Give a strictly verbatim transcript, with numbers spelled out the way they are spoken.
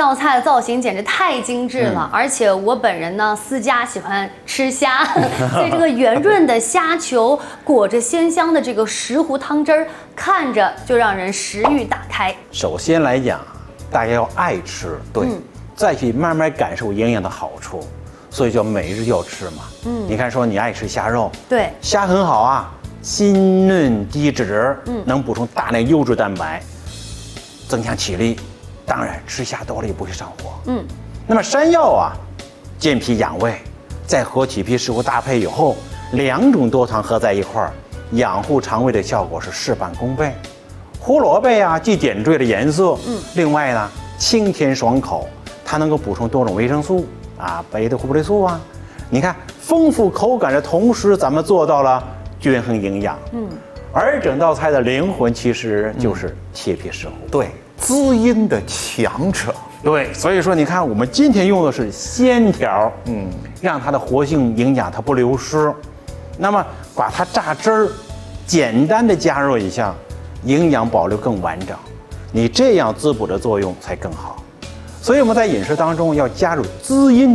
道菜的造型简直太精致了，嗯、而且我本人呢私家喜欢吃虾，所以这个圆润的虾球裹着鲜香的这个石斛汤汁儿，看着就让人食欲大开。 首先来讲，大家要爱吃，对，嗯、再去慢慢感受营养的好处，所以叫每日要吃嘛。嗯，你看说你爱吃虾肉， 对， 虾很好啊，鲜嫩低脂，嗯，能补充大量优质蛋白，增强体力。当然，吃虾多了也不会上火。嗯，那么山药啊，健脾养胃，再和麴皮石斛搭配以后，两种多糖合在一块儿，养护肠胃的效果是事半功倍。胡萝卜呀，既点缀了颜色，嗯，另外呢，清甜爽口，它能够补充多种维生素啊，贝塔胡萝卜素啊。你看，丰富口感的同时，咱们做到了均衡营养。嗯，而整道菜的灵魂其实就是铁皮石斛。 对。滋阴的强者， 对，所以说你看，我们今天用的是鲜条，嗯，让它的活性营养它不流失，那么把它榨汁儿，简单的加热一下，营养保留更完整，你这样滋补的作用才更好。所以我们在饮食当中要加入滋阴